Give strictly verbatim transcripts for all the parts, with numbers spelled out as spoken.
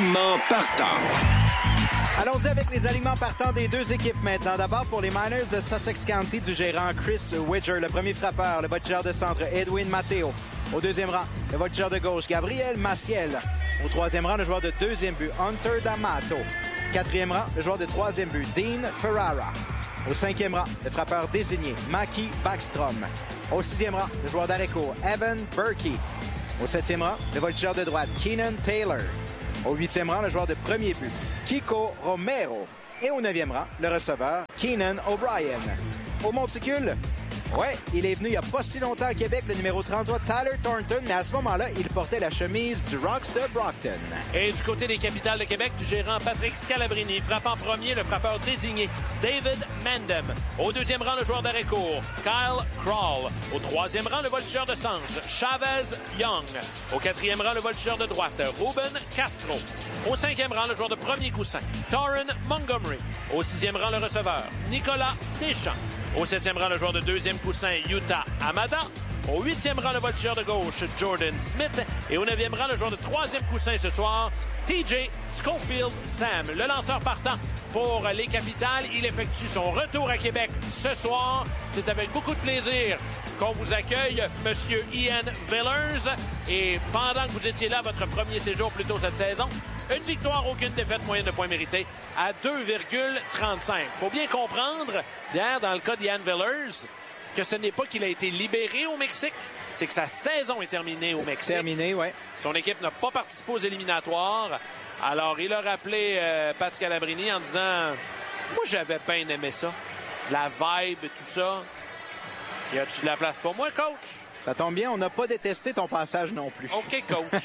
alignements partants. Allons-y avec les alignements partants des deux équipes maintenant. D'abord pour les Miners de Sussex County du gérant Chris Widger. Le premier frappeur, le voltigeur de centre Edwin Matteo. Au deuxième rang, le voltigeur de gauche Gabriel Maciel. Au troisième rang, le joueur de deuxième but Hunter D'Amato. Quatrième rang, le joueur de troisième but Dean Ferrara. Au cinquième rang, le frappeur désigné Maki Backstrom. Au sixième rang, le joueur d'Areco Evan Berkey. Au septième rang, le voltigeur de droite Keenan Taylor. Au huitième rang, le joueur de premier but Kiko Romero. Et au neuvième rang, le receveur Keenan O'Brien. Au monticule, ouais, il est venu il n'y a pas si longtemps à Québec, le numéro trente-trois, Tyler Thornton, mais à ce moment-là, il portait la chemise du Rocks de Brockton. Et du côté des Capitales de Québec, du gérant Patrick Scalabrini, frappe en premier le frappeur désigné David Mandem. Au deuxième rang, le joueur d'Arecourt, Kyle Crawl. Au troisième rang, le voltigeur de centre, Chavez Young. Au quatrième rang, le voltigeur de droite, Ruben Castro. Au cinquième rang, le joueur de premier coussin, Torren Montgomery. Au sixième rang, le receveur, Nicolas Deschamps. Au septième rang, le joueur de deuxième coussin, Yuta Amada. Au huitième rang, le voltigeur de gauche, Jordan Smith. Et au neuvième rang, le joueur de troisième coussin ce soir, T J Schofield Sam. Le lanceur partant pour les Capitales. Il effectue son retour à Québec ce soir. C'est avec beaucoup de plaisir qu'on vous accueille, Monsieur Ian Villers. Et pendant que vous étiez là, votre premier séjour plus tôt cette saison, une victoire, aucune défaite, moyenne de points mérités à deux virgule trente-cinq. Faut bien comprendre, hier, dans le cas d'Ian Villers, que ce n'est pas qu'il a été libéré au Mexique, c'est que sa saison est terminée au Mexique. Terminée, oui. Son équipe n'a pas participé aux éliminatoires. Alors, il a rappelé euh, Pat Scalabrini en disant « Moi, j'avais bien aimé ça. La vibe et tout ça. Y a-tu de la place pour moi, coach? » Ça tombe bien, on n'a pas détesté ton passage non plus. OK, coach.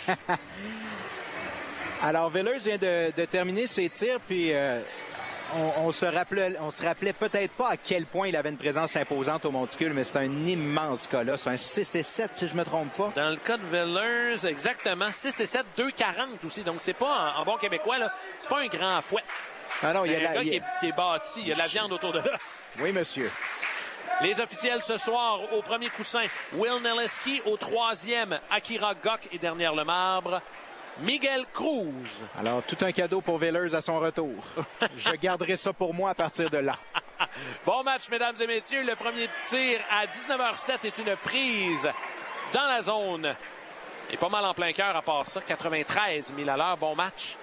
Alors, Villers vient de, de terminer ses tirs, puis euh, on, on se rappelait, on se rappelait peut-être pas à quel point il avait une présence imposante au monticule, mais c'est un immense colosse, un six et sept si je me trompe pas. Dans le cas de Villers, exactement, six et sept, deux quarante aussi. Donc, c'est pas, en, en bon québécois, là, c'est pas un grand fouet. Ah non, c'est il y a un la, gars il y a... qui, est, qui est bâti. Il y a de la viande autour de l'os. Oui, monsieur. Les officiels ce soir, au premier coussin, Will Neleski. Au troisième, Akira Gok. Et dernière le marbre, Miguel Cruz. Alors, tout un cadeau pour Villers à son retour. Je garderai ça pour moi à partir de là. Bon match, mesdames et messieurs. Le premier tir à dix-neuf heures sept est une prise dans la zone. Et pas mal en plein cœur à part ça. quatre-vingt-treize milles à l'heure. Bon match.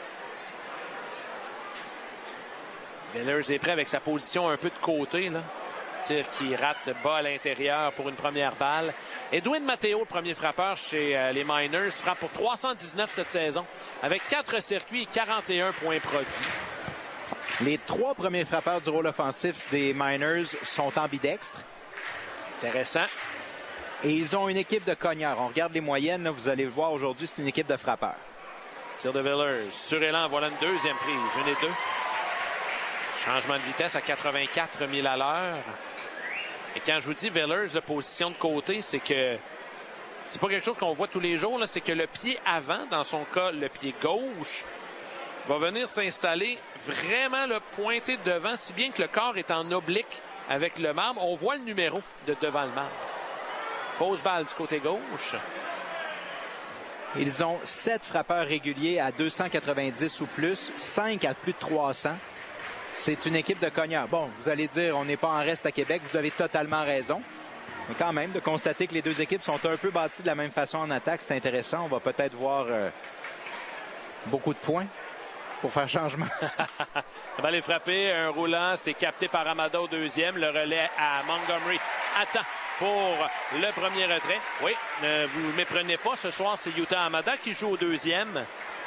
Villers est prêt avec sa position un peu de côté, là. Tir qui rate bas à l'intérieur pour une première balle. Edwin Matteo, le premier frappeur chez euh, les Miners, frappe pour trois cent dix-neuf cette saison avec quatre circuits et quarante et un points produits. Les trois premiers frappeurs du rôle offensif des Miners sont ambidextres. Intéressant. Et ils ont une équipe de cogneurs. On regarde les moyennes, là, vous allez le voir aujourd'hui, c'est une équipe de frappeurs. Tir de Villers. Sur élan, voilà une deuxième prise. Une et deux. Changement de vitesse à quatre-vingt-quatre milles à l'heure. Et quand je vous dis Villers, la position de côté, c'est que c'est pas quelque chose qu'on voit tous les jours. C'est que le pied avant, dans son cas, le pied gauche, va venir s'installer vraiment le pointé devant, si bien que le corps est en oblique avec le marbre. On voit le numéro de devant le marbre. Fausse balle du côté gauche. Ils ont sept frappeurs réguliers à deux cent quatre-vingt-dix ou plus, cinq à plus de trois cents. C'est une équipe de cogneurs. Bon, vous allez dire, on n'est pas en reste à Québec. Vous avez totalement raison. Mais quand même, de constater que les deux équipes sont un peu bâties de la même façon en attaque, c'est intéressant. On va peut-être voir euh, beaucoup de points pour faire changement. La balle est frappée. Un roulant, c'est capté par Amada au deuxième. Le relais à Montgomery. Attend pour le premier retrait. Oui, ne vous méprenez pas. Ce soir, c'est Yuta Amada qui joue au deuxième.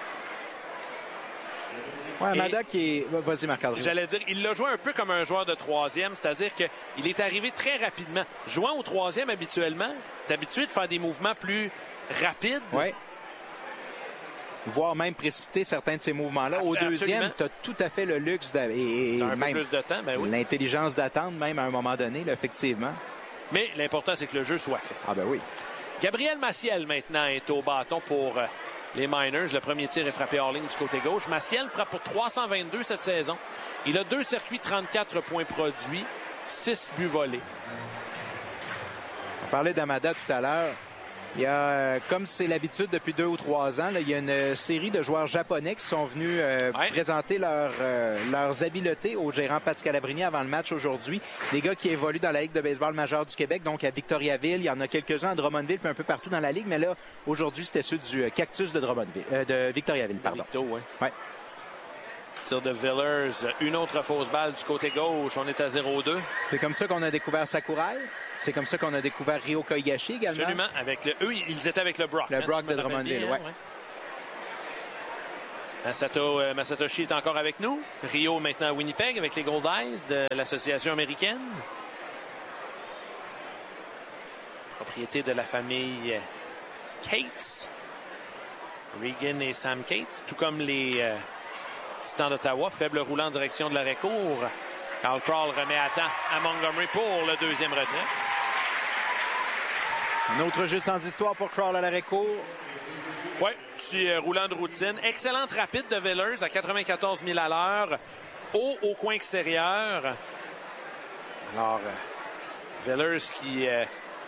Oui, Amada et, qui est... Vas-y, Marc-André. J'allais dire, il l'a joué un peu comme un joueur de troisième, c'est-à-dire qu'il est arrivé très rapidement. Jouant au troisième, habituellement, t'es habitué de faire des mouvements plus rapides. Oui. Voire même précipiter certains de ces mouvements-là. Au Absolument. Deuxième, tu as tout à fait le luxe de... et, et un même peu plus de temps, ben oui. L'intelligence d'attendre, même à un moment donné, là, effectivement. Mais l'important, c'est que le jeu soit fait. Ah ben oui. Gabriel Maciel, maintenant, est au bâton pour... Euh, les Miners. Le premier tir est frappé hors ligne du côté gauche. Maciel frappe pour trois cent vingt-deux cette saison. Il a deux circuits, trente-quatre points produits, six buts volés. On parlait d'Amada tout à l'heure. Il y a, euh, comme c'est l'habitude depuis deux ou trois ans, là, il y a une série de joueurs japonais qui sont venus euh, ouais. présenter leur, euh, leurs habiletés au gérant Pat Scalabrini avant le match aujourd'hui. Des gars qui évoluent dans la Ligue de baseball majeure du Québec, donc à Victoriaville. Il y en a quelques-uns à Drummondville, puis un peu partout dans la Ligue. Mais là, aujourd'hui, c'était ceux du Cactus de Drummondville, euh, de Victoriaville, pardon. Victo, ouais. Ouais. Tir de Villers, une autre fausse balle du côté gauche. On est à zéro deux. C'est comme ça qu'on a découvert Sakurai. C'est comme ça qu'on a découvert Ryo Koigashi également. Absolument. Avec le, eux, ils étaient avec le Brock. Le hein, Brock si de Drummondville, oui. Ouais. Ouais. Masato, euh, Masatoshi est encore avec nous. Ryo maintenant à Winnipeg avec les Gold Eyes de l'association américaine. Propriété de la famille Cates. Regan et Sam Cates, tout comme les euh, Titans d'Ottawa. Faible roulant en direction de l'arrêt-court. Carl Crawl remet à temps à Montgomery pour le deuxième retrait. Un autre jeu sans histoire pour Crawl à l'arrêt-court. Oui, petit euh, roulant de routine. Excellente rapide de Villers à quatre-vingt-quatorze milles à l'heure. Haut au coin extérieur. Alors, euh, Villers qui euh,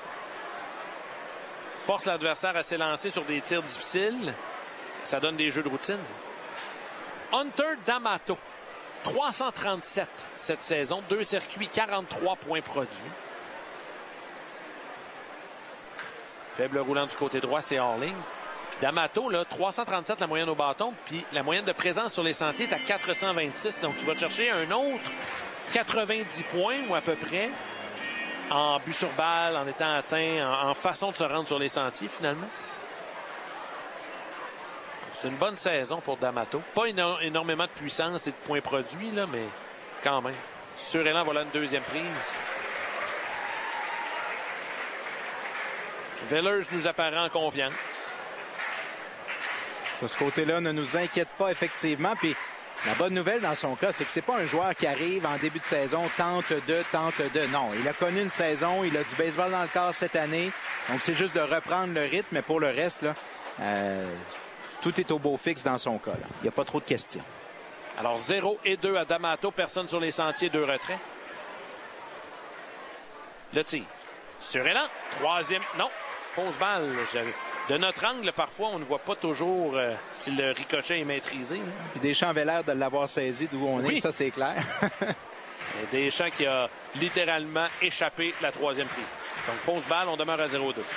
force l'adversaire à s'élancer sur des tirs difficiles. Ça donne des jeux de routine. Hunter D'Amato. trois cent trente-sept cette saison. Deux circuits, quarante-trois points produits. Faible roulant du côté droit, c'est Harling. Puis D'Amato, là, trois cent trente-sept la moyenne au bâton. Puis la moyenne de présence sur les sentiers est à quatre cent vingt-six. Donc il va chercher un autre quatre-vingt-dix points ou à peu près en but sur balle, en étant atteint, en, en façon de se rendre sur les sentiers finalement. C'est une bonne saison pour D'Amato. Pas éno- énormément de puissance et de points produits, là, mais quand même. Surélan, voilà une deuxième prise. Villers nous apparaît en confiance. De ce côté-là ne nous inquiète pas effectivement. Puis la bonne nouvelle dans son cas, c'est que c'est pas un joueur qui arrive en début de saison, tente de, tente de. Non, il a connu une saison, il a du baseball dans le corps cette année. Donc c'est juste de reprendre le rythme. Mais pour le reste, là, euh, tout est au beau fixe dans son cas. Là. Il n'y a pas trop de questions. Alors zéro et deux à D'Amato. Personne sur les sentiers, deux retraits. Le tir. Surélan. Troisième. Non. Fausse balle. De notre angle, parfois, on ne voit pas toujours euh, si le ricochet est maîtrisé. Hein. Puis Deschamps avait l'air de l'avoir saisi d'où on oui. est, ça c'est clair. Deschamps qui a littéralement échappé la troisième prise. Donc fausse balle, on demeure à zéro deux.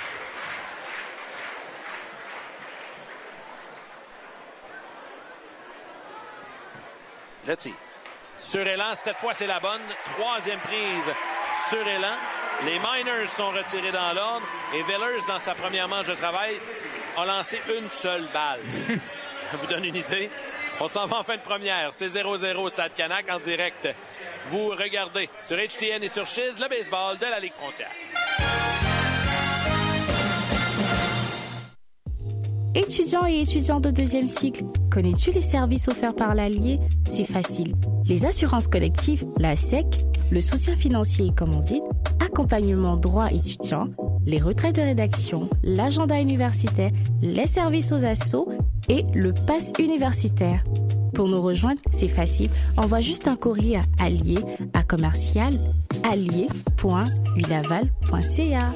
Le tir. Surélan, cette fois c'est la bonne. Troisième prise. Surélan. Les Miners sont retirés dans l'ordre et Villers, dans sa première manche de travail, a lancé une seule balle. Ça vous donne une idée? On s'en va en fin de première. C'est zéro zéro au Stade Canac en direct. Vous regardez sur H T N et sur Chiz le baseball de la Ligue Frontière. Étudiants et étudiants de deuxième cycle, connais-tu les services offerts par l'Allier? C'est facile. Les assurances collectives, la S E C, le soutien financier et commandite, accompagnement droit étudiant, les retraits de rédaction, l'agenda universitaire, les services aux assos et le pass universitaire. Pour nous rejoindre, c'est facile. Envoie juste un courrier à allier à commercial allier point u laval point c a.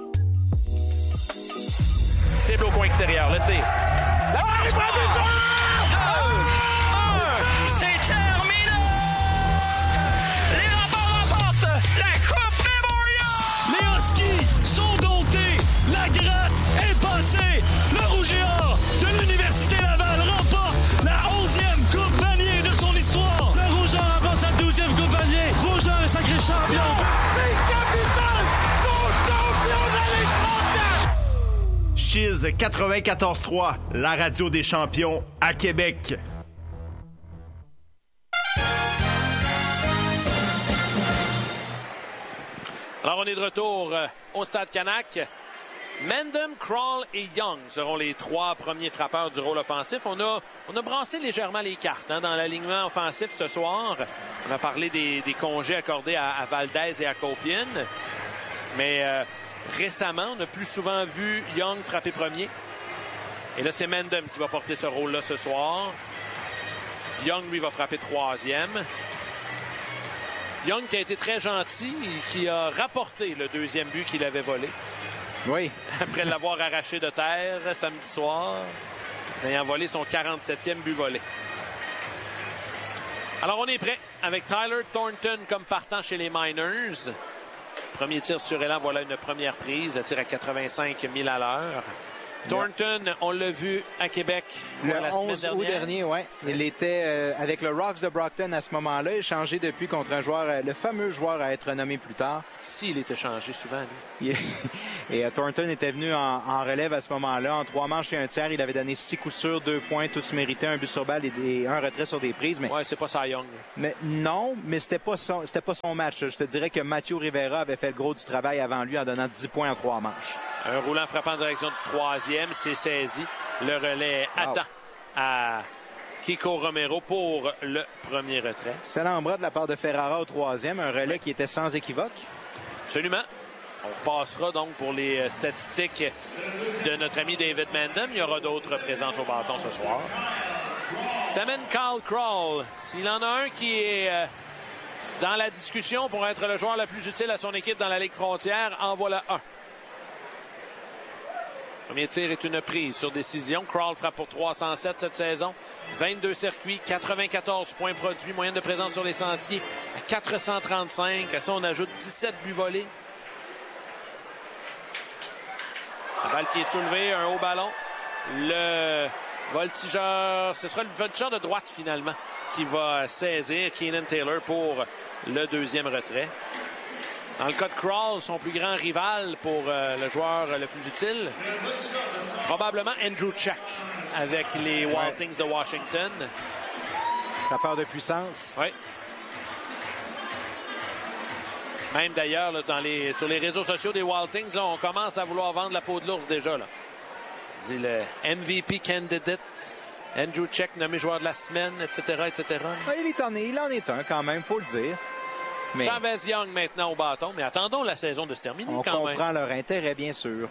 Cible au coin extérieur, le tir. La balle est pas deux, un, c'est terminé! Les remparts remportent la Coupe Memorial! Les Huskies sont domptés. La gratte est passée. Le Rouge et Or de l'Université Laval remporte la onzième Coupe Vanier de son histoire. Le Rouge et Or remporte sa douzième Coupe Vanier. Rouge et Or est sacré champion. Chiz quatre-vingt-quatorze trois, la radio des champions à Québec. Alors, on est de retour euh, au Stade Canac. Mendham, Crawl et Young seront les trois premiers frappeurs du rôle offensif. On a, on a brassé légèrement les cartes hein, dans l'alignement offensif ce soir. On a parlé des, des congés accordés à, à Valdez et à Copien. Mais... Euh, récemment, on a plus souvent vu Young frapper premier. Et là, c'est Mendham qui va porter ce rôle-là ce soir. Young, lui, va frapper troisième. Young qui a été très gentil et qui a rapporté le deuxième but qu'il avait volé. Oui. Après l'avoir arraché de terre samedi soir, ayant volé son quarante-septième but volé. Alors, on est prêt avec Tyler Thornton comme partant chez les Miners. Premier tir sur élan, voilà une première prise. Le tir à quatre-vingt-cinq milles à l'heure. Thornton, on l'a vu à Québec le la semaine onze août dernier, oui. Il était euh, avec le Rocks de Brockton à ce moment-là, échangé depuis contre un joueur, euh, le fameux joueur à être nommé plus tard. S'il était changé souvent, lui. Et euh, Thornton était venu en, en relève à ce moment-là. En trois manches et un tiers, il avait donné six coups sûrs, deux points, tous mérités, un but sur balle et, et un retrait sur des prises. Mais, ouais, c'est pas Cy Young. Mais non, mais c'était pas son, c'était pas son match. Je te dirais que Mathieu Rivera avait fait le gros du travail avant lui en donnant dix points en trois manches. Un roulant frappant en direction du troisième, c'est saisi. Le relais wow. attend à Kiko Romero pour le premier retrait. Excellent bras de la part de Ferrara au troisième, un relais qui était sans équivoque. Absolument. On repassera donc pour les statistiques de notre ami David Mandem. Il y aura d'autres présences au bâton ce soir. Ça mène Kyle Crawl. S'il en a un qui est euh, dans la discussion pour être le joueur le plus utile à son équipe dans la Ligue frontière, en voilà un. Premier tir est une prise sur décision. Crawl frappe pour trois cent sept cette saison. vingt-deux circuits, quatre-vingt-quatorze points produits. Moyenne de présence sur les sentiers à quatre cent trente-cinq. À ça, on ajoute dix-sept buts volés. La balle qui est soulevée, un haut ballon. Le voltigeur, ce sera le voltigeur de droite finalement qui va saisir Keenan Taylor pour le deuxième retrait. Dans le cas de Crawl, son plus grand rival pour euh, le joueur le plus utile, probablement Andrew Check avec les Wild Things de Washington. Frappeur de puissance. Oui. Même d'ailleurs, là, dans les, sur les réseaux sociaux des Wild Things, là, on commence à vouloir vendre la peau de l'ours déjà. Là. C'est le M V P candidate, Andrew Check nommé joueur de la semaine, et cetera, et cetera. Oui, il, est en, il en est un quand même, il faut le dire. Mais... Chavez Young maintenant au bâton, mais attendons la saison de se terminer on quand même. On comprend leur intérêt, bien sûr.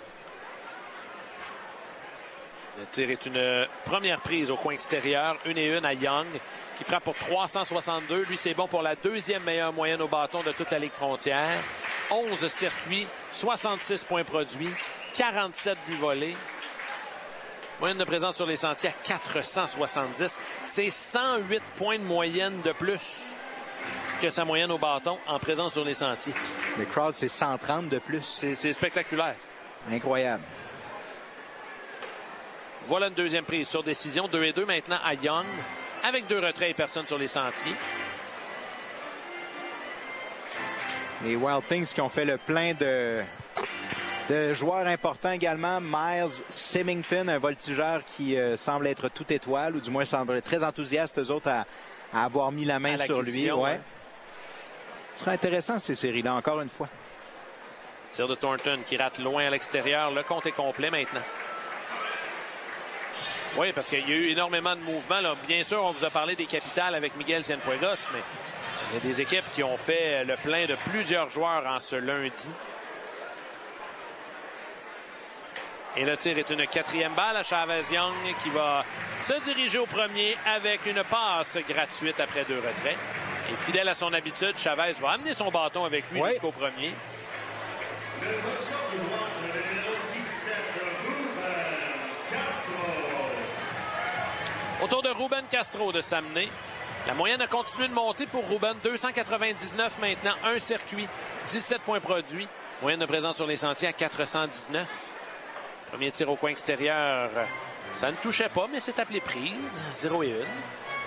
Le tir est une première prise au coin extérieur, une et une à Young, qui frappe pour trois cent soixante-deux. Lui, c'est bon pour la deuxième meilleure moyenne au bâton de toute la Ligue frontière. onze circuits, soixante-six points produits, quarante-sept buts volés. Moyenne de présence sur les sentiers à quatre cent soixante-dix. C'est cent huit points de moyenne de plus que sa moyenne au bâton en présence sur les sentiers. Le crowd, c'est cent trente de plus. C'est spectaculaire. Incroyable. Voilà une deuxième prise sur décision. deux et deux maintenant à Young, avec deux retraits et personne sur les sentiers. Les Wild Things qui ont fait le plein de, de joueurs importants également. Miles Symington, un voltigeur qui euh, semble être tout étoile, ou du moins semble être très enthousiaste, eux autres, à, à avoir mis la main sur lui. Ouais. Hein. Ce sera intéressant ces séries-là, encore une fois. Tir de Thornton qui rate loin à l'extérieur. Le compte est complet maintenant. Oui, parce qu'il y a eu énormément de mouvements. Là. Bien sûr, on vous a parlé des capitales avec Miguel Cienfuegos, mais il y a des équipes qui ont fait le plein de plusieurs joueurs en ce lundi. Et le tir est une quatrième balle à Chavez Young qui va se diriger au premier avec une passe gratuite après deux retraits. Et fidèle à son habitude, Chavez va amener son bâton avec lui oui. jusqu'au premier. Autour de Ruben Castro de s'amener. La moyenne a continué de monter pour Ruben. deux cent quatre-vingt-dix-neuf maintenant. Un circuit, dix-sept points produits. Moyenne de présence sur les sentiers à quatre cent dix-neuf. Premier tir au coin extérieur. Ça ne touchait pas, mais c'est appelé prise. zéro et un.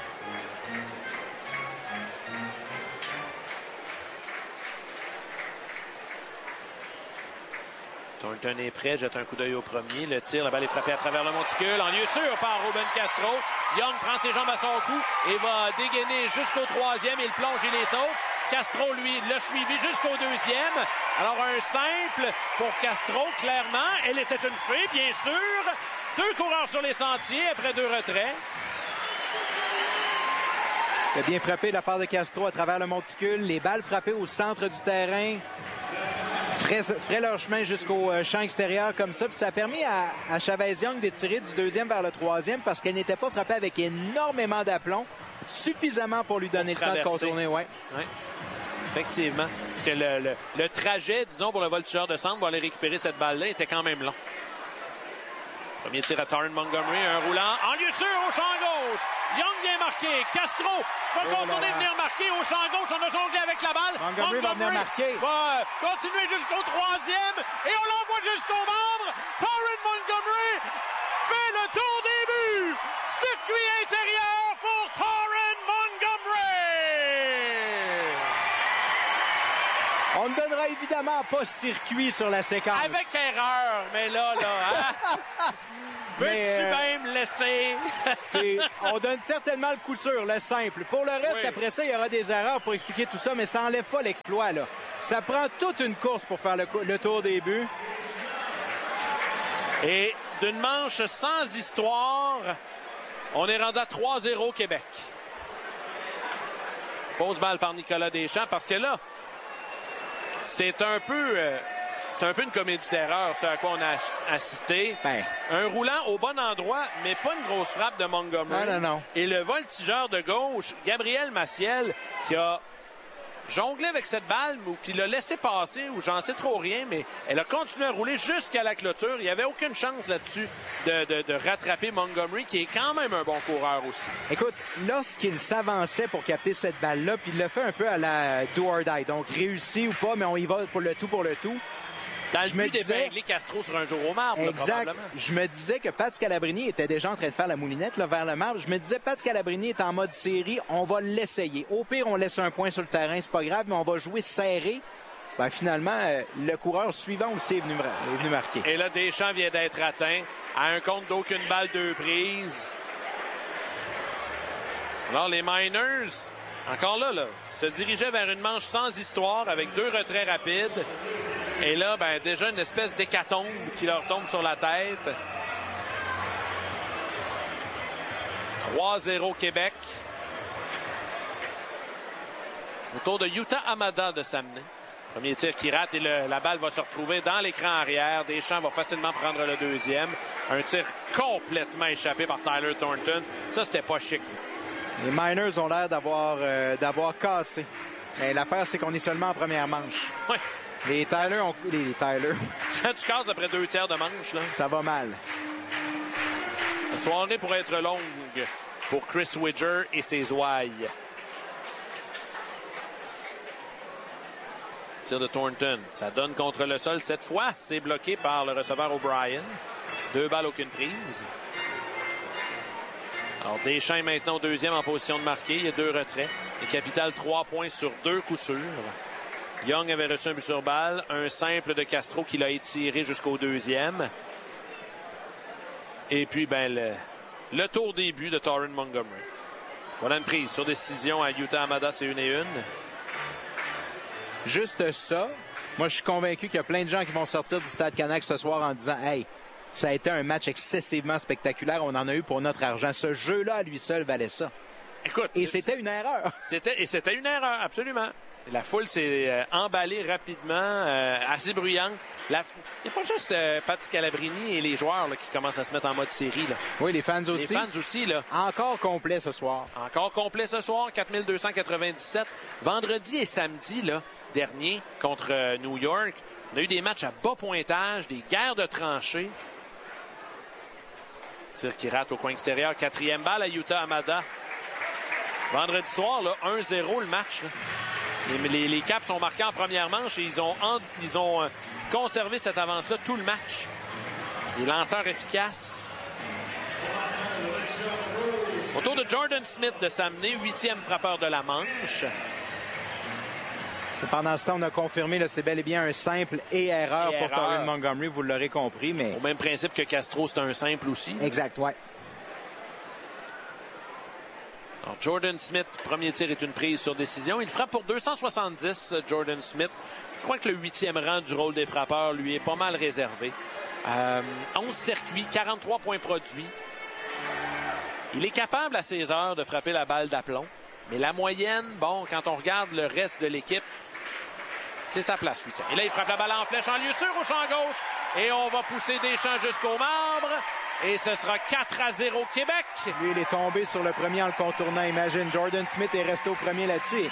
Thornton est prêt, jette un coup d'œil au premier. Le tir, la balle est frappée à travers le monticule. En lieu sûr par Ruben Castro. Young prend ses jambes à son cou et va dégainer jusqu'au troisième. Il plonge, il les sauve. Castro, lui, l'a suivi jusqu'au deuxième. Alors, un simple pour Castro, clairement. Elle était une fée, bien sûr. Deux coureurs sur les sentiers après deux retraits. Il a bien frappé de la part de Castro à travers le monticule. Les balles frappées au centre du terrain feraient, feraient leur chemin jusqu'au champ extérieur comme ça. Puis ça a permis à, à Chavez Young d'étirer du deuxième vers le troisième parce qu'elle n'était pas frappée avec énormément d'aplomb. Suffisamment pour lui donner pour le temps de contourner. Ouais. Ouais. Effectivement. Parce que le, le, le trajet, disons, pour le voltigeur de centre pour aller récupérer cette balle-là était quand même long. Premier tir à Torrin Montgomery, un roulant en lieu sûr au champ gauche. Young vient marquer. Castro va oh contourner, venir marquer au champ gauche. On a jonglé avec la balle. Montgomery, Montgomery va venir marquer. Va continuer jusqu'au troisième et on l'envoie jusqu'au membre. Torrin Montgomery fait le tour des buts. Circuit intérieur pour Torrin Montgomery. On ne donnera évidemment pas circuit sur la séquence. Avec erreur, mais là, là, hein? Veux-tu euh, même laisser? c'est, on donne certainement le coup sûr, le simple. Pour le reste, oui. Après ça, il y aura des erreurs pour expliquer tout ça, mais ça n'enlève pas l'exploit, là. Ça prend toute une course pour faire le, le tour des buts. Et d'une manche sans histoire, on est rendu à trois zéro Québec. Fausse balle par Nicolas Deschamps, parce que là, c'est un peu... Euh, C'est un peu une comédie d'erreur, ce à quoi on a assisté. Ben. Un roulant au bon endroit, mais pas une grosse frappe de Montgomery. Non, non, non. Et le voltigeur de gauche, Gabriel Maciel, qui a jonglé avec cette balle, ou qui l'a laissé passer, ou j'en sais trop rien, mais elle a continué à rouler jusqu'à la clôture. Il n'y avait aucune chance là-dessus de, de, de rattraper Montgomery, qui est quand même un bon coureur aussi. Écoute, lorsqu'il s'avançait pour capter cette balle-là, puis il l'a fait un peu à la do or die, donc réussi ou pas, mais on y va pour le tout pour le tout. Dans le but d'épingler Castro sur un jour au marbre, exact. Là, probablement. Je me disais que Pat Scalabrini était déjà en train de faire la moulinette là, vers le marbre. Je me disais, Pat Scalabrini est en mode série, on va l'essayer. Au pire, on laisse un point sur le terrain, c'est pas grave, mais on va jouer serré. Ben, finalement, euh, le coureur suivant aussi est venu, est venu marquer. Et là, Deschamps vient d'être atteint à un compte d'aucune balle, deux prises. Alors, les Miners, encore là, là, se dirigeaient vers une manche sans histoire avec deux retraits rapides. Et là, ben, déjà une espèce d'hécatombe qui leur tombe sur la tête. trois zéro Québec. Au tour de Yuta Hamada de s'amener. Premier tir qui rate et le, la balle va se retrouver dans l'écran arrière. Deschamps va facilement prendre le deuxième. Un tir complètement échappé par Tyler Thornton. Ça, c'était pas chic. Les Miners ont l'air d'avoir, euh, d'avoir cassé. Mais l'affaire, c'est qu'on est seulement en première manche. Oui. Les Tyler ont... Les, les Tyler... Quand tu casses après deux tiers de manche, là... Ça va mal. La soirée pourrait être longue pour Chris Widger et ses ouailles. Tir de Thornton. Ça donne contre le sol cette fois. C'est bloqué par le receveur O'Brien. Deux balles, aucune prise. Alors, Deschamps est maintenant au deuxième en position de marquer. Il y a deux retraits. Les Capitals, trois points sur deux coups sûrs. Young avait reçu un but sur balle. Un simple de Castro qui l'a étiré jusqu'au deuxième. Et puis, ben, le, le tour des buts de Torrin Montgomery. Voilà une prise sur décision à Yuta Hamada, c'est une et une. Juste ça. Moi, je suis convaincu qu'il y a plein de gens qui vont sortir du Stade Canac ce soir en disant « Hey, ça a été un match excessivement spectaculaire. On en a eu pour notre argent. Ce jeu-là, à lui seul, valait ça. » Écoute, et c'était une erreur. C'était, et c'était une erreur, absolument. La foule s'est euh, emballée rapidement, euh, assez bruyante. La... Il n'y a pas juste euh, Pat Scalabrini et les joueurs là, qui commencent à se mettre en mode série. Là. Oui, les fans aussi. Les fans aussi. Là. Encore complet ce soir. Encore complet ce soir, quatre mille deux cent quatre-vingt-dix-sept. Vendredi et samedi là, dernier contre euh, New York, on a eu des matchs à bas pointage, des guerres de tranchées. Tir qui rate au coin extérieur. Quatrième balle à Yuta Hamada. Vendredi soir, là, un zéro le match. Là. Les, les, les Caps sont marqués en première manche et ils ont, en, ils ont euh, conservé cette avance-là tout le match. Les lanceurs efficaces. Autour de Jordan Smith de s'amener, huitième frappeur de la manche. Et pendant ce temps, on a confirmé que c'est bel et bien un simple et erreur et pour Torrin Montgomery, vous l'aurez compris. Mais... Au même principe que Castro, c'est un simple aussi. Exact, ouais. Alors, Jordan Smith, premier tir est une prise sur décision. Il frappe pour deux cent soixante-dix, Jordan Smith. Je crois que le huitième rang du rôle des frappeurs lui est pas mal réservé. Euh, onze circuits, quarante-trois points produits. Il est capable à seize heures de frapper la balle d'aplomb. Mais la moyenne, bon, quand on regarde le reste de l'équipe, c'est sa place huitième. Et là, il frappe la balle en flèche en lieu sûr au champ gauche. Et on va pousser Deschamps jusqu'au marbre. Et ce sera quatre à zéro Québec. Lui, il est tombé sur le premier en le contournant. Imagine, Jordan Smith est resté au premier là-dessus.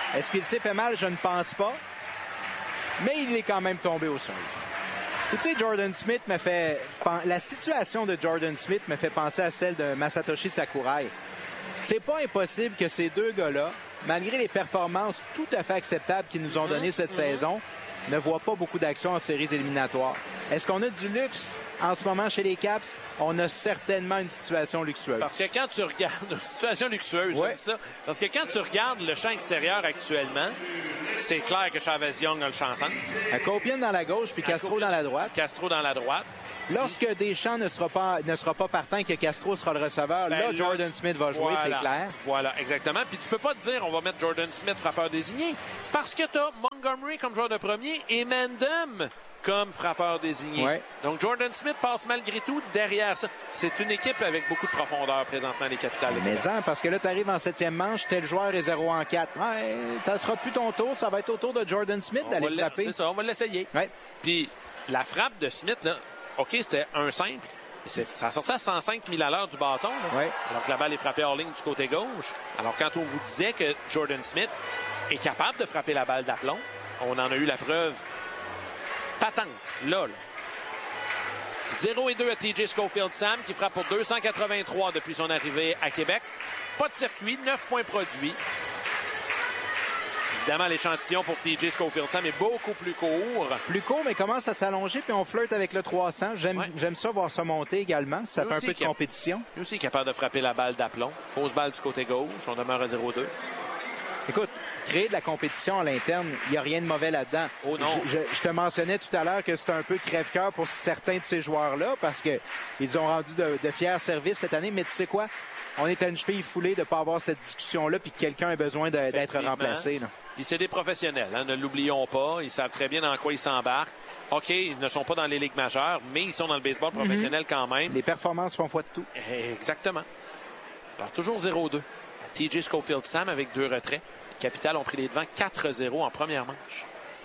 Est-ce qu'il s'est fait mal? Je ne pense pas. Mais il est quand même tombé au sol. Tu sais, Jordan Smith me fait... La situation de Jordan Smith me fait penser à celle de Masatoshi Sakurai. C'est pas impossible que ces deux gars-là, malgré les performances tout à fait acceptables qu'ils nous ont données cette mmh. saison, ne voient pas beaucoup d'action en séries éliminatoires. Est-ce qu'on a du luxe en ce moment chez les Caps? On a certainement une situation luxueuse. Parce que quand tu regardes... Une situation luxueuse, ouais. c'est ça. Parce que quand tu regardes le champ extérieur actuellement, c'est clair que Chavez Young a le champ centre. Copienne dans la gauche, puis Castro Copienne, dans la droite. Castro dans la droite. Lorsque Deschamps ne sera pas, ne sera pas partant et que Castro sera le receveur, ben là, là, Jordan Smith va jouer, voilà, c'est clair. Voilà, exactement. Puis tu peux pas te dire on va mettre Jordan Smith frappeur désigné parce que tu as Montgomery comme joueur de premier et Mandem comme frappeur désigné. Ouais. Donc Jordan Smith passe malgré tout derrière ça. C'est une équipe avec beaucoup de profondeur présentement, les Capitales de Québec. Mais en, parce que là, tu arrives en septième manche, tel joueur est zéro en quatre. Ouais, ça sera plus ton tour, ça va être au tour de Jordan Smith on d'aller frapper. C'est ça, on va l'essayer. Ouais. Puis la frappe de Smith, là, OK, c'était un simple. Ça sortait à cent cinq mille à l'heure du bâton. Là. Ouais. Alors que la balle est frappée hors ligne du côté gauche. Alors quand on vous disait que Jordan Smith est capable de frapper la balle d'aplomb, on en a eu la preuve patente, là. là. zéro et deux à T J Schofield-Sam qui frappe pour deux cent quatre-vingt-trois depuis son arrivée à Québec. Pas de circuit, neuf points produits. Évidemment, l'échantillon pour T J Schofield-Sam est beaucoup plus court. Plus court, mais commence à s'allonger, puis on flirte avec le trois cents. J'aime, ouais. j'aime ça voir ça monter également. Ça lui fait un peu de cap- compétition. Lui aussi capable de frapper la balle d'aplomb. Fausse balle du côté gauche. On demeure à zéro deux. Écoute, créer de la compétition à l'interne, il n'y a rien de mauvais là-dedans. Oh non. Je, je, je te mentionnais tout à l'heure que c'est un peu crève-cœur pour certains de ces joueurs-là parce qu'ils ont rendu de, de fiers services cette année. Mais tu sais quoi? On est à une cheville foulée de ne pas avoir cette discussion-là puis que quelqu'un ait besoin de, d'être remplacé. Là. Puis c'est des professionnels, hein, ne l'oublions pas. Ils savent très bien dans quoi ils s'embarquent. OK, ils ne sont pas dans les ligues majeures, mais ils sont dans le baseball professionnel mm-hmm. quand même. Les performances font foi de tout. Exactement. Alors, toujours zéro deux. T J Schofield-Sam avec deux retraits. Les Capitales ont pris les devants quatre zéro en première manche.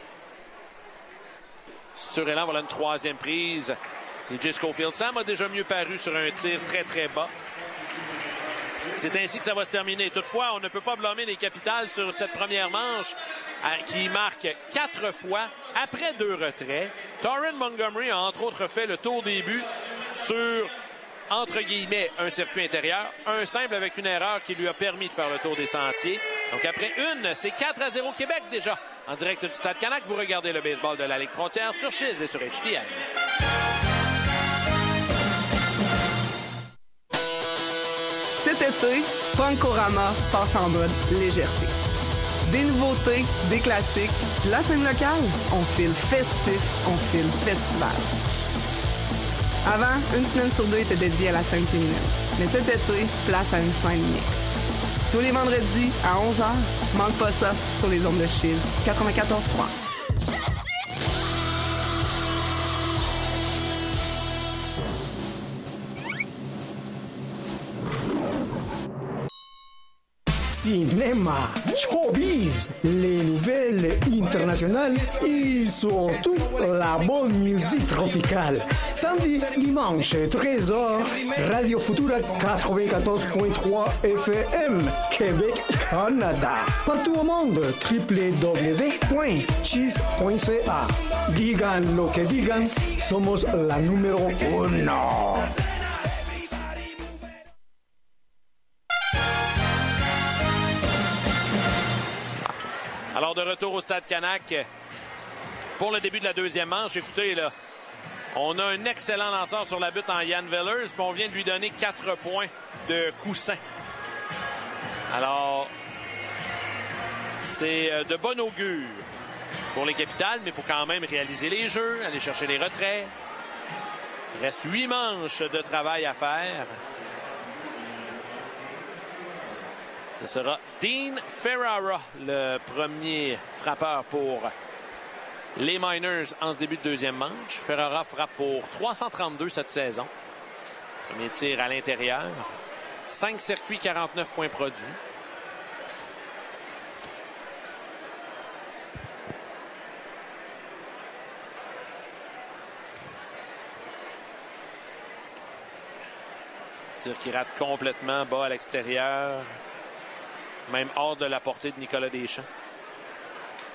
Sur élan, voilà une troisième prise. T J Schofield-Sam a déjà mieux paru sur un tir très, très bas. C'est ainsi que ça va se terminer. Toutefois, on ne peut pas blâmer les Capitales sur cette première manche qui marque quatre fois après deux retraits. Torrin Montgomery a entre autres fait le tour des buts sur, entre guillemets, un circuit intérieur. Un simple avec une erreur qui lui a permis de faire le tour des sentiers. Donc après une, c'est quatre à zéro Québec déjà. En direct du Stade Canac, vous regardez le baseball de la Ligue Frontière sur Chiz et sur H T M. Cet été, Punkorama passe en mode légèreté. Des nouveautés, des classiques, la scène locale, on file festif, on file festival. Avant, une semaine sur deux était dédiée à la scène féminine. Mais cet été, place à une scène mixte. Tous les vendredis à onze heures, manque pas ça sur les ondes de Chiz quatre-vingt-quatorze trois. Cinéma, showbiz, les nouvelles internationales et surtout la bonne musique tropicale. Samedi, dimanche, treize heures, Radio Futura quatre-vingt-quatorze point trois F M, Québec, Canada. Partout au monde, w w w point chiz point c a. Digan lo que digan, somos la número uno. Alors, de retour au Stade Canac pour le début de la deuxième manche. Écoutez, là, on a un excellent lanceur sur la butte en Yann Vellers, puis on vient de lui donner quatre points de coussin. Alors, c'est de bon augure pour les Capitales, mais il faut quand même réaliser les jeux, aller chercher les retraits. Il reste huit manches de travail à faire. Ce sera Dean Ferrara, le premier frappeur pour les Miners en ce début de deuxième manche. Ferrara frappe pour trois cent trente-deux cette saison. Premier tir à l'intérieur. cinq circuits, quarante-neuf points produits. Tir qui rate complètement bas à l'extérieur. Même hors de la portée de Nicolas Deschamps.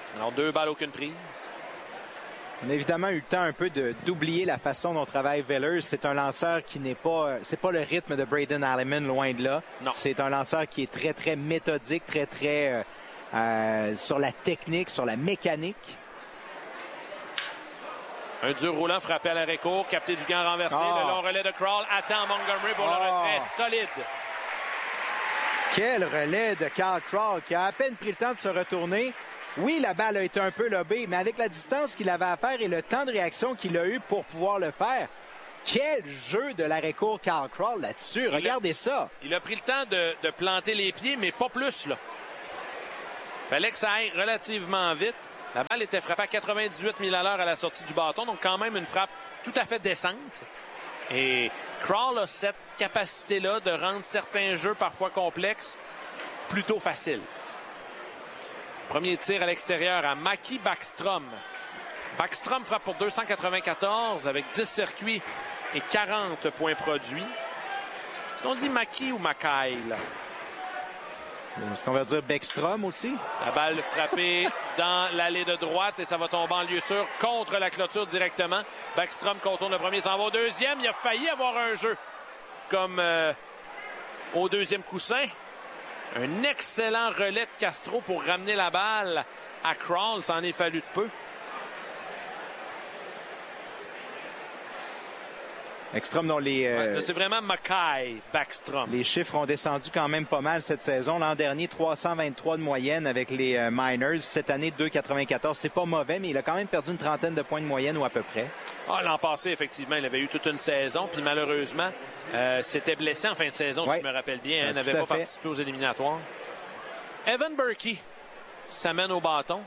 Alors, deux balles, aucune prise. On a évidemment eu le temps un peu de, d'oublier la façon dont travaille Villers. C'est un lanceur qui n'est pas... C'est pas le rythme de Braden Alleman, loin de là. Non. C'est un lanceur qui est très, très méthodique, très, très euh, euh, sur la technique, sur la mécanique. Un dur roulant frappé à l'arrêt court, capté du gant renversé. Oh. Le long relais de Crawl attend Montgomery pour Oh. le retrait solide. Quel relais de Carl Crawl qui a à peine pris le temps de se retourner. Oui, la balle a été un peu lobée, mais avec la distance qu'il avait à faire et le temps de réaction qu'il a eu pour pouvoir le faire, quel jeu de l'arrêt-court Carl Crawl là-dessus. Regardez il a, ça. Il a pris le temps de, de planter les pieds, mais pas plus, là. Fallait que ça aille relativement vite. La balle était frappée à quatre-vingt-dix-huit milles à l'heure à la sortie du bâton, donc quand même une frappe tout à fait décente. Et Crawl a cette capacité-là de rendre certains jeux parfois complexes plutôt faciles. Premier tir à l'extérieur à Mackie Backstrom. Backstrom frappe pour deux cent quatre-vingt-quatorze avec dix circuits et quarante points produits. Est-ce qu'on dit Mackie ou Mackay, là? Est-ce qu'on va dire Beckstrom aussi? La balle frappée dans l'allée de droite et ça va tomber en lieu sûr contre la clôture directement. Backstrom contourne le premier, s'en va au deuxième. Il a failli avoir un jeu comme euh, au deuxième coussin. Un excellent relais de Castro pour ramener la balle à Crawl. Ça en est fallu de peu. Ekstrom, dont les, euh, Ouais, c'est vraiment Mackay Backstrom. les chiffres ont descendu quand même pas mal cette saison. L'an dernier, trois cent vingt-trois de moyenne avec les euh, Miners. Cette année, deux virgule quatre-vingt-quatorze. C'est pas mauvais, mais il a quand même perdu une trentaine de points de moyenne ou à peu près. Ah, l'an passé, effectivement, il avait eu toute une saison. Puis malheureusement, euh, s'était blessé en fin de saison, ouais. si je me rappelle bien. Il Ouais, n'avait tout à pas fait. participé aux éliminatoires. Evan Berkey s'amène au bâton.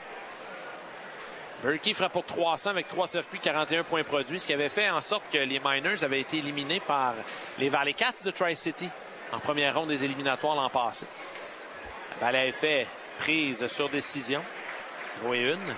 Berkey frappe pour trois cents avec trois circuits, quarante et un points produits, ce qui avait fait en sorte que les Miners avaient été éliminés par les Valley Cats de Tri-City en première ronde des éliminatoires l'an passé. La balle à effet prise sur décision. zéro et un.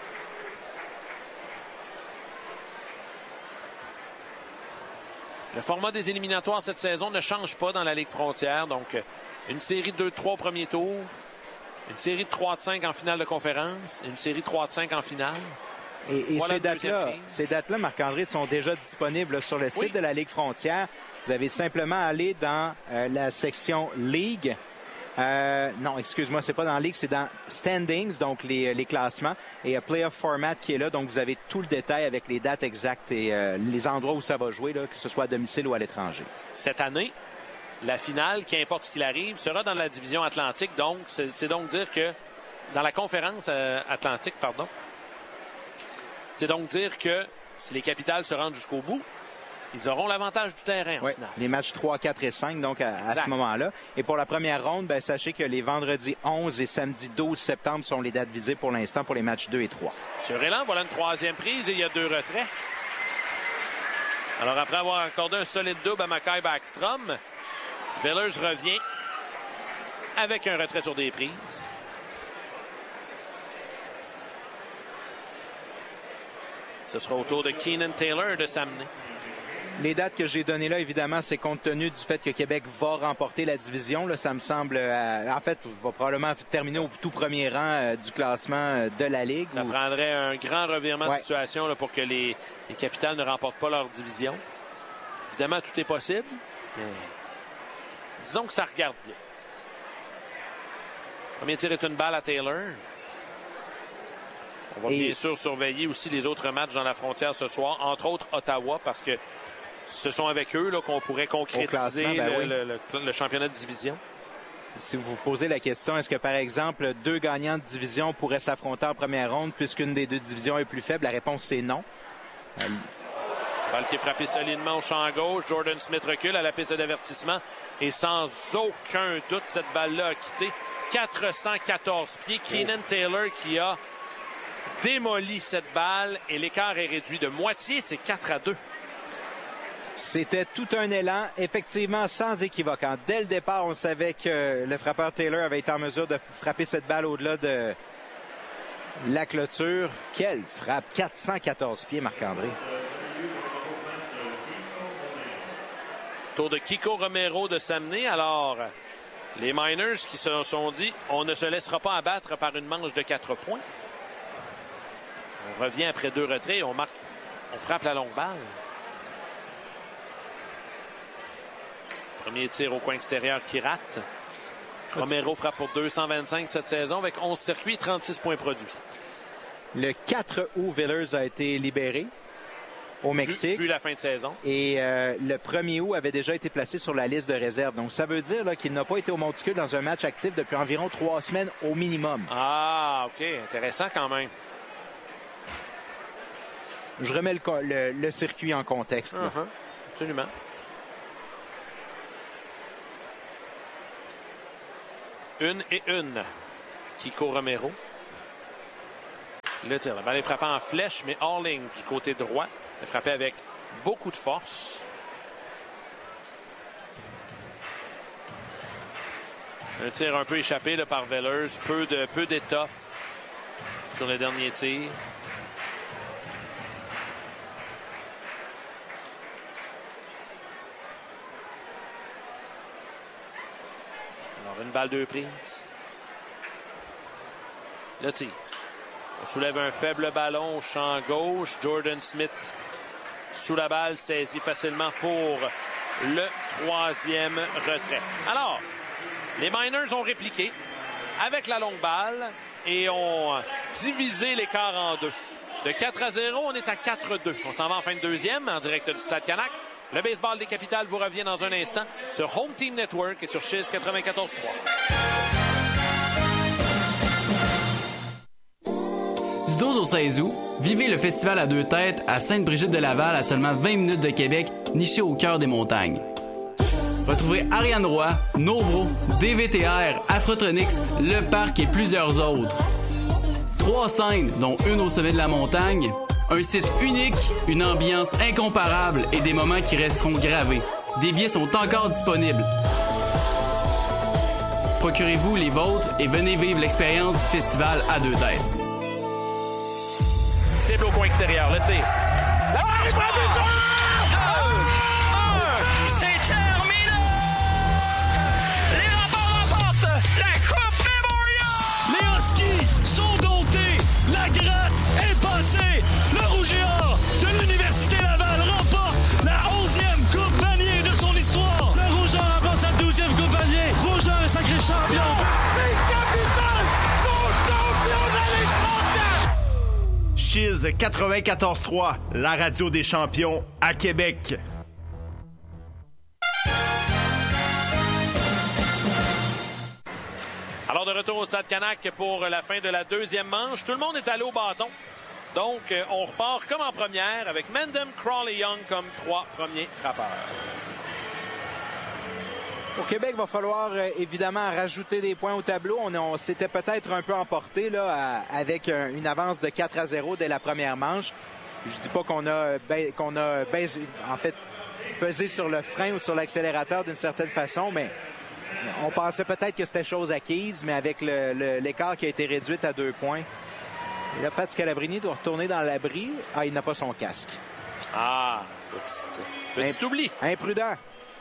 Le format des éliminatoires cette saison ne change pas dans la Ligue Frontière. Donc, une série de deux trois au premier tour. Une série de trois de cinq en finale de conférence. Une série de trois de cinq en finale. Et, et Voilà ces la deuxième dates-là, prise. ces dates-là, Marc-André, sont déjà disponibles sur le site Oui. de la Ligue Frontière. Vous avez simplement à aller dans euh, la section Ligue. Euh, non, excuse-moi, c'est pas dans Ligue, c'est dans Standings, donc les, les classements, et euh, Playoff Format qui est là. Donc, vous avez tout le détail avec les dates exactes et euh, les endroits où ça va jouer, là, que ce soit à domicile ou à l'étranger. Cette année, la finale, qu'importe ce qu'il arrive, sera dans la division Atlantique. Donc, c'est, c'est donc dire que dans la conférence euh, Atlantique, pardon, c'est donc dire que si les Capitals se rendent jusqu'au bout, ils auront l'avantage du terrain en Oui, finale. les matchs trois, quatre et cinq, donc à, à Exact. ce moment-là. Et pour la première ronde, ben, sachez que les vendredis onze et samedi douze septembre sont les dates visées pour l'instant pour les matchs deux et trois. Sur Élan, voilà une troisième prise et il y a deux retraits. Alors, après avoir accordé un solide double à Mackay Backstrom, Villers revient avec un retrait sur des prises. Ce sera au tour de Keenan Taylor de s'amener. Les dates que j'ai données là, évidemment, c'est compte tenu du fait que Québec va remporter la division. Là, ça me semble, euh, en fait, va probablement terminer au tout premier rang euh, du classement euh, de la Ligue. Ça Ou- prendrait un grand revirement Ouais. de situation là, pour que les, les Capitals ne remportent pas leur division. Évidemment, tout est possible, mais disons que ça regarde bien. Premier tir est une balle à Taylor. On va Et- bien sûr surveiller aussi les autres matchs dans la frontière ce soir, entre autres Ottawa, parce que ce sont avec eux là, qu'on pourrait concrétiser classement, ben le, oui. le- le- le championnat de division. Si vous vous posez la question, est-ce que, par exemple, deux gagnants de division pourraient s'affronter en première ronde puisqu'une des deux divisions est plus faible? La réponse, c'est non. Euh, Balle qui est frappée solidement au champ gauche. Jordan Smith recule à la piste d'avertissement. Et sans aucun doute, cette balle-là a quitté quatre cent quatorze pieds. Keenan Taylor qui a démoli cette balle. Et l'écart est réduit de moitié. C'est quatre à deux. C'était tout un élan, effectivement sans équivoque. Hein. Dès le départ, on savait que le frappeur Taylor avait été en mesure de frapper cette balle au-delà de la clôture. Quelle frappe! quatre cent quatorze pieds, Marc-André. Tour de Kiko Romero de s'amener. Alors, Les Miners qui se sont dit on ne se laissera pas abattre par une manche de quatre points. On revient après deux retraits et on marque, on frappe la longue balle. Premier tir au coin extérieur qui rate. Romero frappe pour deux cent vingt-cinq cette saison avec onze circuits et trente-six points produits. Le quatre août, Villers a été libéré au Mexique. Vu, vu la fin de saison. Et euh, le premier août avait déjà été placé sur la liste de réserve. Donc, ça veut dire là, qu'il n'a pas été au monticule dans un match actif depuis environ trois semaines au minimum. Ah, OK. Intéressant quand même. Je remets le, le, le circuit en contexte. Uh-huh. Absolument. Une et une. Kiko Romero. Le tir. La balle est frappée en flèche, mais hors ligne du côté droit. Elle est frappée avec beaucoup de force. Un tir un peu échappé là, par Villers. Peu de peu d'étoffe sur le dernier tir. Alors, une balle deux prises. Le tir. On soulève un faible ballon au champ gauche. Jordan Smith sous la balle, saisi facilement pour le troisième retrait. Alors, les Miners ont répliqué avec la longue balle et ont divisé l'écart en deux. De quatre à zéro, on est à quatre deux. On s'en va en fin de deuxième en direct du Stade Canac. Le baseball des capitales vous revient dans un instant sur Home Team Network et sur Chiz quatre-vingt-quatorze trois. Du douze au seize août, vivez le festival à deux têtes à Sainte-Brigitte-de-Laval à seulement vingt minutes de Québec, niché au cœur des montagnes. Retrouvez Ariane Roy, Nobro, D V T R, Afrotronics, Le Parc et plusieurs autres. Trois scènes, dont une au sommet de la montagne, un site unique, une ambiance incomparable et des moments qui resteront gravés. Des billets sont encore disponibles. Procurez-vous les vôtres et venez vivre l'expérience du festival à deux têtes. Cible au coin extérieur, le tir. La balle est frappée! deux, un, c'est terminé! Les Raptors remportent la Coupe Memorial! Les Huskies sont domptés. La gratte est passée. Le Rouge et Or de l'Université Laval remporte la onzième Coupe Vanier de son histoire. Le Rouge et Or remporte sa douzième Coupe Vanier. Rouge et Or est sacré champion. Chiz quatre-vingt-quatorze trois, la radio des champions à Québec. Alors, de retour au Stade Canac pour la fin de la deuxième manche. Tout le monde est allé au bâton. Donc, on repart comme en première avec Mendham, Krall et Young comme trois premiers frappeurs. Au Québec, il va falloir euh, évidemment rajouter des points au tableau. On, on s'était peut-être un peu emporté là, à, avec un, une avance de quatre à zéro dès la première manche. Je dis pas qu'on a, ben, qu'on a ben, en fait pesé sur le frein ou sur l'accélérateur d'une certaine façon, mais on pensait peut-être que c'était chose acquise, mais avec le, le, l'écart qui a été réduit à deux points. Et là, Pat Scalabrini doit retourner dans l'abri. Ah, il n'a pas son casque. Ah, petit, petit Imp- oubli. Imprudent.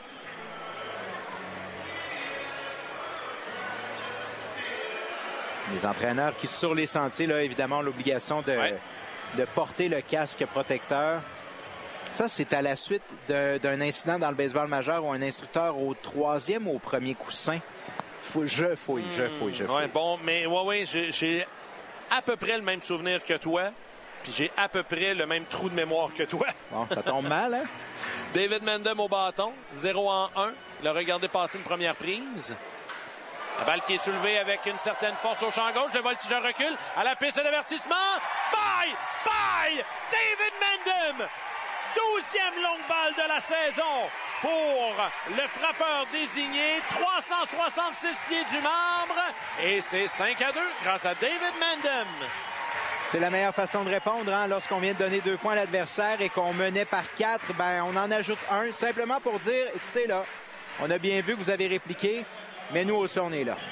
Les entraîneurs qui, sur les sentiers, là, évidemment, ont l'obligation de, ouais. de porter le casque protecteur. Ça, c'est à la suite de, d'un incident dans le baseball majeur où un instructeur au troisième ou au premier coussin. Faut, je fouille, je fouille, je fouille. Ouais, bon, mais ouais, ouais, j'ai, j'ai à peu près le même souvenir que toi, puis j'ai à peu près le même trou de mémoire que toi. Bon, ça tombe mal, hein? David Mendham au bâton, zéro en un. Il a regardé passer une première prise. La balle qui est soulevée avec une certaine force au champ gauche. Le voltigeur recule à la piste d'avertissement. Bye! Bye! David Mendham! douzième longue balle de la saison pour le frappeur désigné. trois cent soixante-six pieds du marbre. Et c'est cinq à deux grâce à David Mendham. C'est la meilleure façon de répondre, hein? Lorsqu'on vient de donner deux points à l'adversaire et qu'on menait par quatre, ben on en ajoute un. Simplement pour dire, écoutez là, on a bien vu que vous avez répliqué. Mais nous aussi, on est là.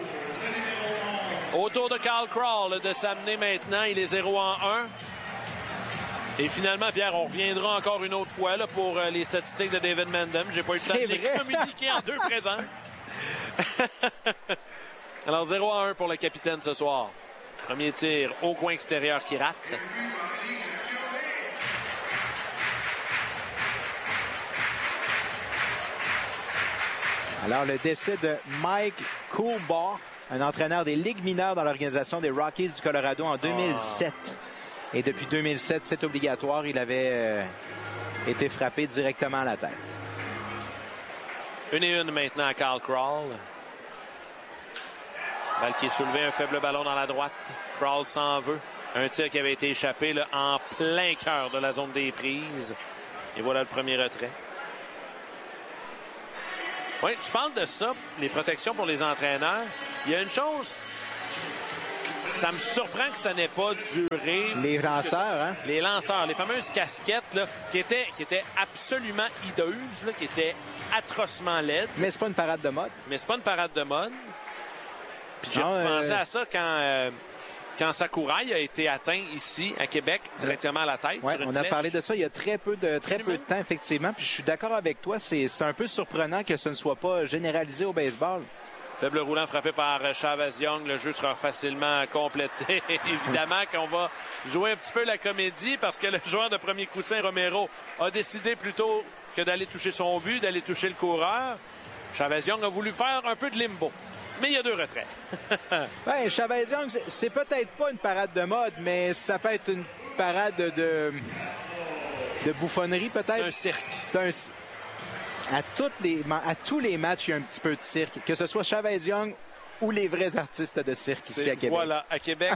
Autour de Kyle Krall de s'amener maintenant. Il est zéro en un. Et finalement, Pierre, on reviendra encore une autre fois là, pour euh, les statistiques de David Mendham. J'ai pas eu le temps de les communiquer en deux présences. Alors, zéro à un pour le capitaine ce soir. Premier tir au coin extérieur qui rate. Alors, le décès de Mike Coolbaugh, un entraîneur des ligues mineures dans l'organisation des Rockies du Colorado en deux mille sept. Oh. Et depuis deux mille sept, c'est obligatoire. Il avait euh, été frappé directement à la tête. Une et une maintenant à Kyle Krall. Balle qui est soulevée, un faible ballon dans la droite. Krall s'en veut. Un tir qui avait été échappé là, en plein cœur de la zone des prises. Et voilà le premier retrait. Oui, tu parles de ça, les protections pour les entraîneurs. Il y a une chose, ça me surprend que ça n'ait pas duré. Les lanceurs, hein? Les lanceurs, les fameuses casquettes là, qui, étaient, qui étaient absolument hideuses, là, qui étaient atrocement laides. Mais c'est pas une parade de mode. Mais c'est pas une parade de mode. Puis j'ai ah, pensé euh... à ça quand... Euh, Quand Sakurai a été atteint ici, à Québec, directement à la tête. Ouais, sur une on a flèche. parlé de ça il y a très peu de, très peu de temps, effectivement. Puis je suis d'accord avec toi, c'est un peu surprenant que ce ne soit pas généralisé au baseball. Faible roulant frappé par Chavez Young. Le jeu sera facilement complété. Évidemment qu'on va jouer un petit peu la comédie parce que le joueur de premier coussin, Romero, a décidé plutôt que d'aller toucher son but, d'aller toucher le coureur. Chavez Young a voulu faire un peu de limbo. Mais il y a deux retraits. Ben, Chavez Young, c'est peut-être pas une parade de mode, mais ça peut être une parade de, de bouffonnerie, peut-être. C'est un cirque. C'est un, à, toutes les, à tous les matchs, il y a un petit peu de cirque. Que ce soit Chavez Young ou les vrais artistes de cirque ici à Québec. Voilà, à Québec.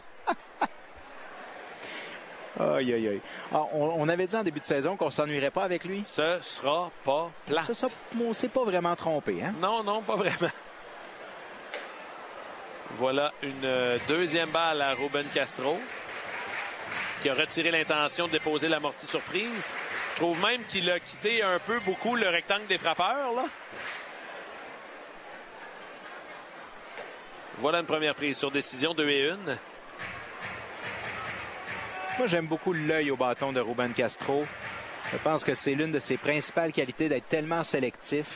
Aïe, aïe, aïe. Ah, on, on avait dit en début de saison qu'on s'ennuierait pas avec lui. Ce sera pas plat. Ça, ça, on s'est pas vraiment trompé, hein? Non, non, pas vraiment. Voilà une euh, deuxième balle à Ruben Castro, qui a retiré l'intention de déposer l'amorti surprise. Je trouve même qu'il a quitté un peu beaucoup le rectangle des frappeurs, là. Voilà une première prise sur décision, deux et une. Moi, j'aime beaucoup l'œil au bâton de Ruben Castro. Je pense que c'est l'une de ses principales qualités d'être tellement sélectif.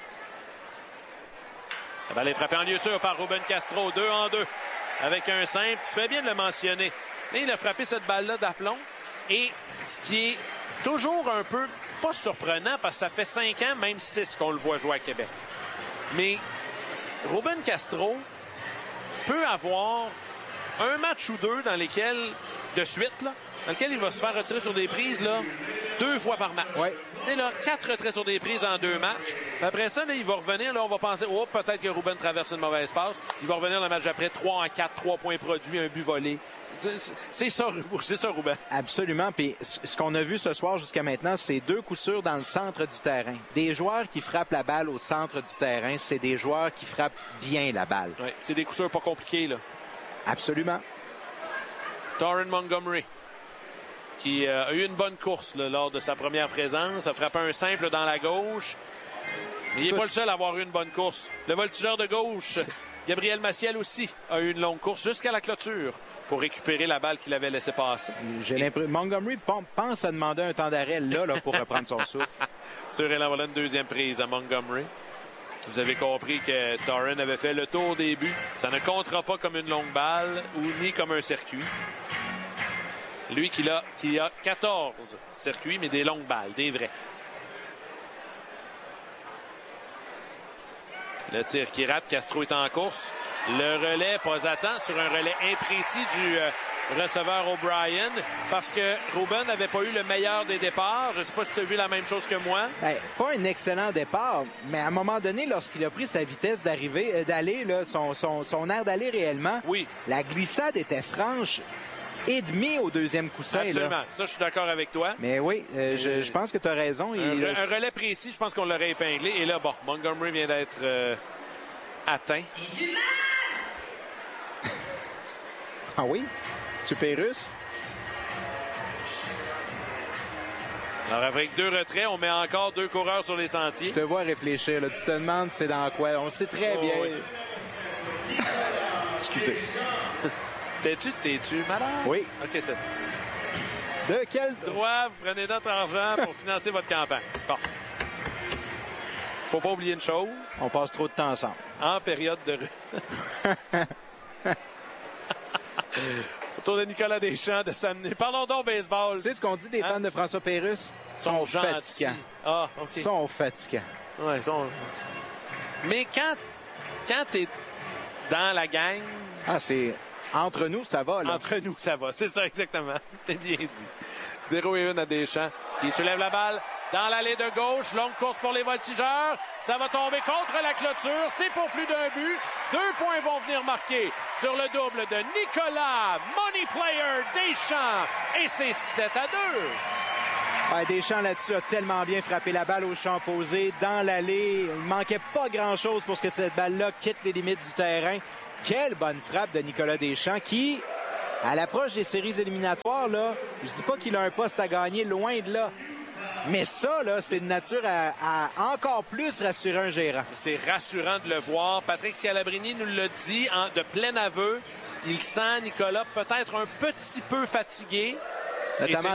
La balle est frappée en lieu sûr par Ruben Castro, deux en deux, avec un simple. Tu fais bien de le mentionner. Et il a frappé cette balle-là d'aplomb. Et ce qui est toujours un peu, pas surprenant, parce que ça fait cinq ans, même six, qu'on le voit jouer à Québec. Mais Ruben Castro peut avoir un match ou deux dans lesquels, de suite, là, dans lequel il va se faire retirer sur des prises là, deux fois par match. Ouais. Tu sais, là, quatre retraits sur des prises en deux matchs. Après ça, là, il va revenir. Là, on va penser, oh, peut-être que Ruben traverse une mauvaise passe. Il va revenir le match après, trois en quatre, trois points produits, un but volé. C'est ça, c'est ça, Ruben. Absolument. Puis ce qu'on a vu ce soir jusqu'à maintenant, c'est deux coups sûrs dans le centre du terrain. Des joueurs qui frappent la balle au centre du terrain, c'est des joueurs qui frappent bien la balle. Ouais, c'est des coups sûrs pas compliqués, là. Absolument. Torrin Montgomery, qui euh, a eu une bonne course là, lors de sa première présence, a frappé un simple dans la gauche. Mais il n'est pas le seul à avoir eu une bonne course. Le voltigeur de gauche, Gabriel Maciel aussi, a eu une longue course jusqu'à la clôture pour récupérer la balle qu'il avait laissé passer. J'ai l'impression Montgomery pense à demander un temps d'arrêt là, là pour reprendre son souffle. Sur et là, voilà une deuxième prise à Montgomery. Vous avez compris que Torrin avait fait le tour des buts. Ça ne comptera pas comme une longue balle ou ni comme un circuit. Lui qui a, qui a quatorze circuits, mais des longues balles, des vrais. Le tir qui rate, Castro est en course. Le relais, pas à temps, sur un relais imprécis du euh, receveur O'Brien, parce que Ruben n'avait pas eu le meilleur des départs. Je ne sais pas si tu as vu la même chose que moi. Hey, pas un excellent départ, mais à un moment donné, lorsqu'il a pris sa vitesse d'arriver, euh, d'aller, là, son, son, son air d'aller réellement, oui. La glissade était franche. Et demi au deuxième coussin. Absolument. Là. Ça, je suis d'accord avec toi. Mais oui, euh, je, je pense que tu as raison. Un, il... un relais précis, je pense qu'on l'aurait épinglé. Et là, bon, Montgomery vient d'être euh, atteint. Ah oui? Super russe? Alors, avec deux retraits, on met encore deux coureurs sur les sentiers. Je te vois réfléchir. Là. Tu te demandes c'est dans quoi. On sait très oh, bien. Oui. Excusez. T'es-tu, t'es-tu malade? Oui. OK, c'est ça. De quel droit vous prenez notre argent pour financer votre campagne? Bon. Faut pas oublier une chose. On passe trop de temps ensemble. En période de... Autour de Nicolas Deschamps de s'amener. Parlons donc baseball. Tu sais ce qu'on dit des hein? fans de François Pérusse? Ils sont, sont fatigants. Ah, OK. Ils sont fatigants. Ouais, ils sont... Mais quand, quand t'es dans la gang... Ah, c'est... Entre nous, ça va, là. Entre nous, ça va. C'est ça, exactement. C'est bien dit. zéro et un à Deschamps qui soulève la balle dans l'allée de gauche. Longue course pour les voltigeurs. Ça va tomber contre la clôture. C'est pour plus d'un but. Deux points vont venir marquer sur le double de Nicolas Money Player Deschamps. Et c'est sept à deux. Ouais, Deschamps là-dessus a tellement bien frappé la balle au champ posé dans l'allée. Il manquait pas grand-chose pour que cette balle-là quitte les limites du terrain. Quelle bonne frappe de Nicolas Deschamps qui, à l'approche des séries éliminatoires, là, je dis pas qu'il a un poste à gagner, loin de là. Mais ça, là, c'est de nature à, à encore plus rassurer un gérant. C'est rassurant de le voir. Patrick Scalabrini nous l'a dit en, de plein aveu. Il sent Nicolas peut-être un petit peu fatigué. Notamment